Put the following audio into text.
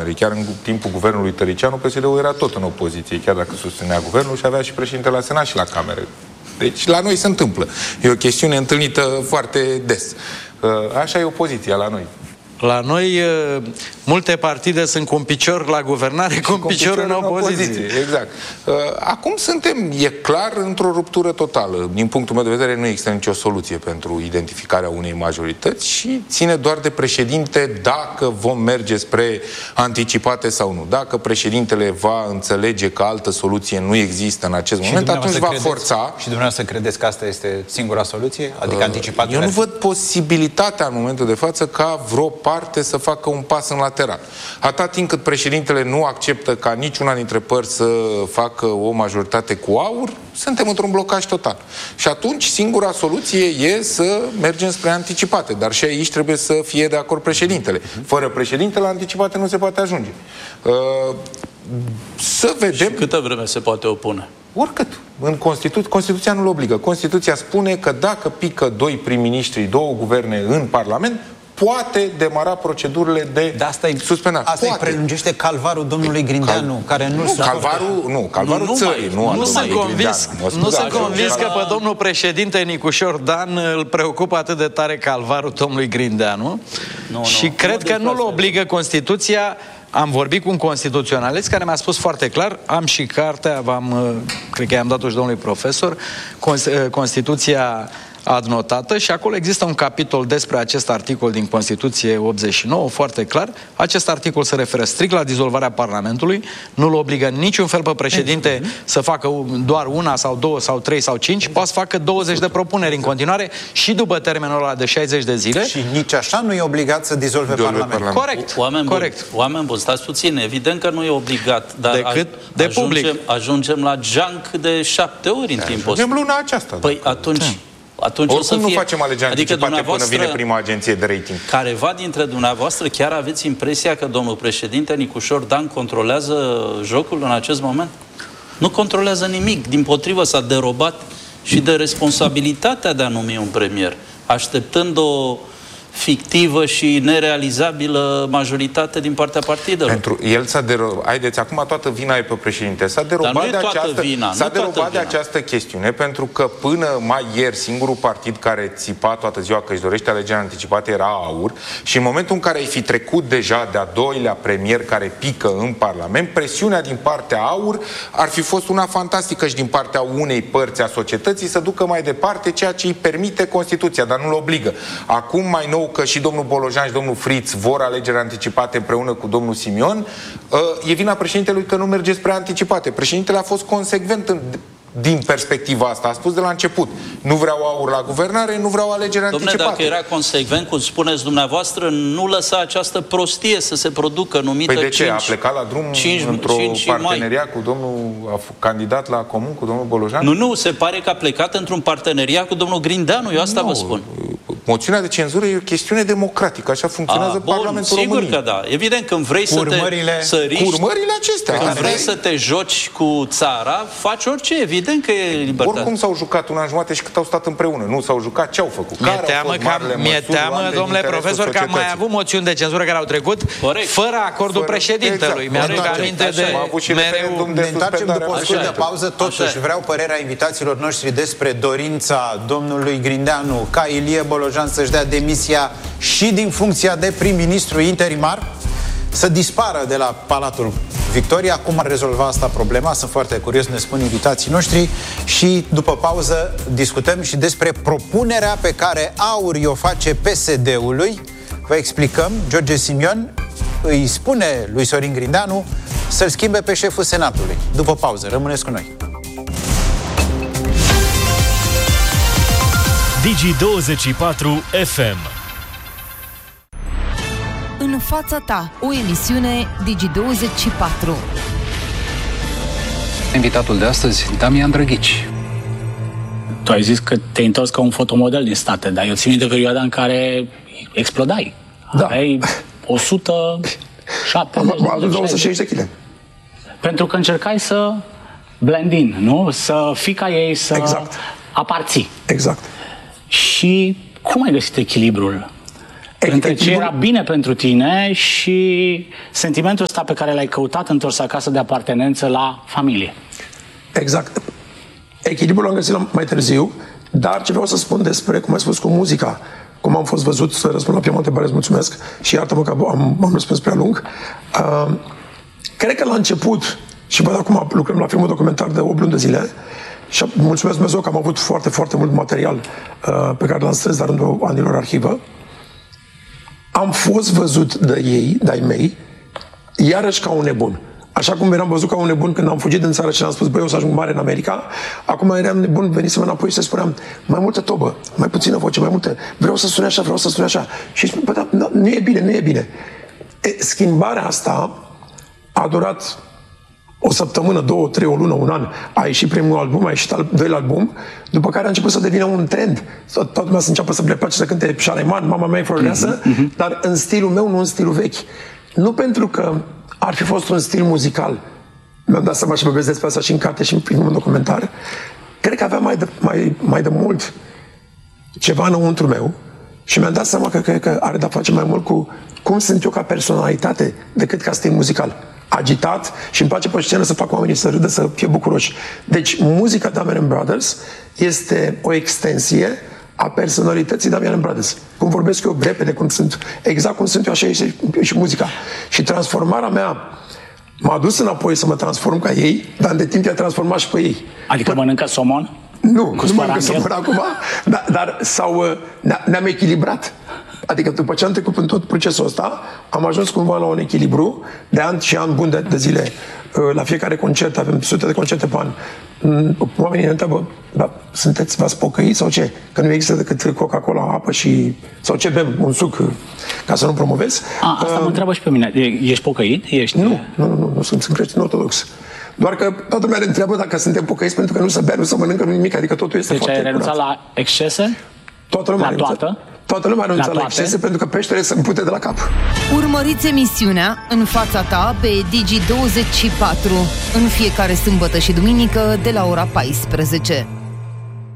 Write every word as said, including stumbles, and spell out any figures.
Camerei. Chiar în timpul guvernului Tăricianu, P S D-ul era tot în opoziție, chiar dacă susținea guvernul, și avea și președinte la Senat și la Cameră. Deci la noi se întâmplă. E o chestiune întâlnită foarte des. Așa e opoziția la noi. La noi, multe partide sunt cu un picior la guvernare, cu un picior, picior în opoziție. în opoziție. Exact. Acum suntem, e clar, într-o ruptură totală. Din punctul meu de vedere, nu există nicio soluție pentru identificarea unei majorități și ține doar de președinte dacă vom merge spre anticipate sau nu. Dacă președintele va înțelege că altă soluție nu există în acest și moment, atunci va credeți, forța... Și dumneavoastră credeți că asta este singura soluție? Adică anticipatele... Eu nu văd posibilitatea în momentul de față ca vreo parte să facă un pas în lateral. Atâta timp cât președintele nu acceptă ca niciuna dintre părți să facă o majoritate cu aur, suntem într-un blocaj total. Și atunci singura soluție e să mergem spre anticipate. Dar și aici trebuie să fie de acord președintele. Fără președinte, la anticipate nu se poate ajunge. Uh, să vedem... Și câtă vreme se poate opune? Oricât. În Constitu... Constituția nu-l obligă. Constituția spune că dacă pică doi prim-ministri, două guverne în Parlament, poate demara procedurile de, de asta suspendare. Asta îi prelungește calvarul domnului Grindeanu, Cal... care nu, nu calvarul, nu, calvarul nu, țării, nu, nu, nu sunt convins, nu sunt convins că pe domnul președinte Nicușor Dan îl preocupă atât de tare calvarul domnului Grindeanu nu, și nu, cred nu că nu-l obligă Constituția. Am vorbit cu un constituționalist care mi-a spus foarte clar, am și cartea, v-am, cred că i-am dat-o și domnului profesor, Constituția adnotată, și acolo există un capitol despre acest articol din Constituție optzeci și nouă, foarte clar. Acest articol se referă strict la dizolvarea Parlamentului, nu-l obligă în niciun fel pe președinte mm-hmm. să facă doar una sau două sau trei sau cinci, poate să facă douăzeci de propuneri în continuare și după termenul ăla de șaizeci de zile. Și nici așa nu e obligat să dizolve Parlamentul. Parlament. Corect. Oameni Corect. Buni, oameni buni, stați puțin, evident că nu e obligat, dar decât de ajungem, public. Ajungem la geanc de șapte ori în timpul ăsta. Ajungem luna aceasta. Păi atunci... Da. Atunci Oricum o să fie... nu facem alegeri adică anticipate până vine prima agenție de rating. Careva dintre dumneavoastră chiar aveți impresia că domnul președinte Nicușor Dan controlează jocul în acest moment? Nu controlează nimic. Dimpotrivă, s-a derobat și de responsabilitatea de a numi un premier, așteptând o fictivă și nerealizabilă majoritate din partea partidelor. Pentru el s-a derobat. Haideți, acum toată vina e pe președinte. S-a derobat de această, s-a derobat de această chestiune pentru că până mai ieri singurul partid care țipa toată ziua că își dorește alegeri anticipate era AUR și în momentul în care ai fi trecut deja de-a doilea premier care pică în Parlament, presiunea din partea AUR ar fi fost una fantastică și din partea unei părți a societății să ducă mai departe ceea ce îi permite Constituția, dar nu-l obligă. Acum mai nou că și domnul Bolojan și domnul Fritz vor alegeri anticipate împreună cu domnul Simion, e vina președintelui că nu merge spre anticipate. Președintele a fost consecvent în, din perspectiva asta. A spus de la început, nu vreau AUR la guvernare, nu vreau alegeri Dom'le, anticipate. Dacă era consecvent, cum spuneți dumneavoastră, nu lăsa această prostie să se producă, numită Păi de ce? cinci, A plecat la drum într-o parteneriat cu domnul, a candidat la comun cu domnul Bolojan? Nu, nu, se pare că a plecat într-un parteneriat cu domnul Grindeanu, eu asta nu, vă spun. Moțiunea de cenzură e o chestiune democratică, așa funcționează a, bun, Parlamentul sigur României. Că da. Evident, când vrei să te săriști, cu urmările acestea. Când vrei să te joci cu țara, faci orice, evident că e libertate. Oricum s-au jucat un an jumate și cât au stat împreună. Nu s-au jucat, ce au făcut? Mi-e teamă, mi-e teamă domnule profesor, că am mai avut moțiuni de cenzură care au trecut Corect. fără acordul fără, președintelui. Exact. Mi-aduc aminte de mereu. Ne întoarcem după o scurtă pauză. Totuși vreau părerea invitaților noștri despre dorința domnului Grindeanu ca Ilie Bolojan să-și dea demisia și din funcția de prim-ministru interimar, să dispară de la Palatul Victoria. Cum ar rezolva asta problema? Sunt foarte curios, ne spun invitații noștri. Și după pauză discutăm și despre propunerea pe care AUR o face P S D-ului. Vă explicăm. George Simion îi spune lui Sorin Grindeanu să-l schimbe pe șeful Senatului. După pauză, rămâneți cu noi. Digi douăzeci și patru F M. În fața ta, o emisiune Digi douăzeci și patru. Invitatul de astăzi, Damian Drăghici. Tu ai zis că te-ai întors ca un fotomodel din state, dar eu țin de perioada în care explodai. Da. Aveai o sută șaptezeci Am adus două sute șaizeci de kilograme. Pentru că încercai să blend in, nu? Să fii ca ei, să exact. aparții. Exact. Și cum ai găsit echilibrul Între ce era bine pentru tine și sentimentul ăsta pe care l-ai căutat întors acasă de apartenență la familie. Exact. Echilibrul l-am găsit mai târziu, dar ce vreau să spun despre, cum ai spus, cu muzica, cum am fost văzut, să răspund la prima întrebare, îți mulțumesc și iartă-mă că am, am răspuns prea lung. Uh, cred că la început, și văd acum lucrăm la filmul documentar de opt luni de zile, și mulțumesc Dumnezeu că am avut foarte, foarte mult material uh, pe care l-am strâns de-a rândul anilor arhivă. Am fost văzut de ei, de-ai mei, iarăși ca un nebun. Așa cum eram văzut ca un nebun când am fugit din țară și am spus, băi, o să ajung mare în America, acum eram nebun, venisem înapoi și să spuneam, mai multă tobă, mai puțină voce, mai multă, vreau să sune așa, vreau să sune așa. Și spun, bă, da, nu e bine, nu e bine. E, schimbarea asta a durat o săptămână, două, trei, o lună, un an. A ieșit primul album, a ieșit al doilea album, după care a început să devină un trend. Toată lumea să înceapă să le place să cânte Șareman, Mama mea e florăreasă, mm-hmm. dar în stilul meu, nu în stilul vechi. Nu pentru că ar fi fost un stil muzical. Mi-am dat seama și vorbesc despre asta și în carte și în primul documentar. Cred că avea mai de, mai, mai de mult ceva înăuntru meu și mi-am dat seama că, că, că are de-a face mai mult cu cum sunt eu ca personalitate decât ca stil muzical. Agitat și îmi place pe scenă să fac oamenii să râdă, să fie bucuroși. Deci muzica Damian Brothers este o extensie a personalității Damian Brothers. Cum vorbesc eu repede, cum sunt, exact cum sunt eu, așa e și, și muzica. Și transformarea mea m-a dus înapoi să mă transform ca ei, dar de timp i-a transformat și pe ei. Adică Pă... mănâncă somon? Nu, nu mănâncă somon acum, dar, dar sau, ne, ne-am echilibrat. Adică după ce am trecut în tot procesul ăsta, am ajuns cumva la un echilibru de ani și ani buni de, de zile. La fiecare concert, avem sute de concerte pe an. Oamenii ne întreabă, da, sunteți, v-ați pocăit sau ce? Că nu există decât Coca-Cola, apă și... sau ce bem, un suc, ca să nu promovez. A, asta uh, mă întreabă și pe mine. Ești pocăit? Ești... Nu, nu, nu, nu, nu sunt, sunt creștin ortodox. Doar că toată lumea ne întreabă dacă suntem pocăiți pentru că nu se bea, nu se mănâncă, nu nimic, adică totul este deci foarte ai renunțat la excese? Toată lumea la toată? Toată lumea a renunțat la, la excese pentru că peștele se împute de la cap. Urmăriți emisiunea În fața ta pe Digi douăzeci și patru în fiecare sâmbătă și duminică de la ora paisprezece.